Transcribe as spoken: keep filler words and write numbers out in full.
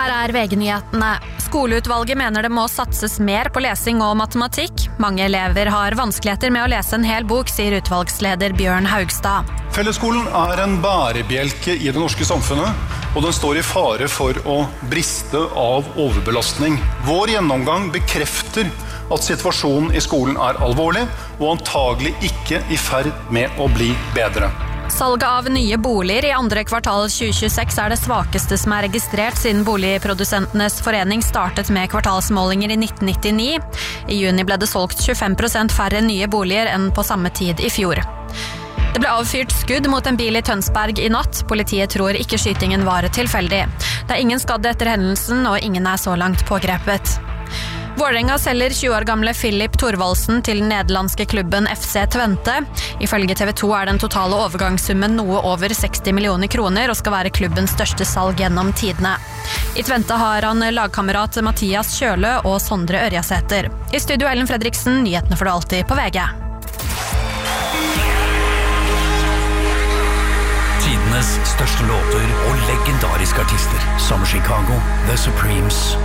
Her er V G-nyhetene. Skoleutvalget mener det må satses mer på lesing og matematikk. Mange elever har vanskeligheter med å lese en hel bok, sier utvalgsleder Bjørn Haugstad. Fellesskolen er en bærebjelke i det norske samfunnet, og den står i fare for å briste av overbelastning. Vår gjennomgang bekrefter at situasjonen i skolen er alvorlig, og antagelig ikke i ferd med å bli bedre. Salget av nye boliger i andre kvartal tjue tjueseks er det svakeste som er registrert siden Boligprodusentenes forening startet med kvartalsmålinger i nitten nittini. I juni ble det solgt tjuefem prosent færre nye boliger enn på samme tid i fjor. Det ble avfyrt skudd mot en bil i Tønsberg i natt. Politiet tror ikke skytingen var tilfeldig. Det er ingen skadde etter hendelsen, og ingen er så langt pågrepet. Vålerenga selger tjue år gamle Filip Thorvaldsen til den nederlandske klubben F C Twente. Ifølge T V to er den totale overgangssummen noe over seksti millioner kroner og skal være klubbens største salg gjennom tidene. I Twente har han lagkamerat Mathias Kjølø og Sondre Ørjasæter. I studio Ellen Fredriksen, nyhetene får du alltid på V G. Tidenes største låter og legendariske artister som Chicago, The Supremes